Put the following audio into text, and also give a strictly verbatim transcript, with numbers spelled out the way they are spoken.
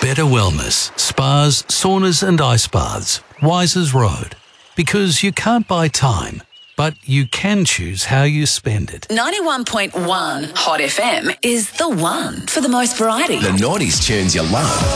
Better Wellness, spas, saunas and ice baths. Wisers Road. Because you can't buy time, but you can choose how you spend it. ninety-one point one Hot F M is the one for the most variety. The nineties tunes you love.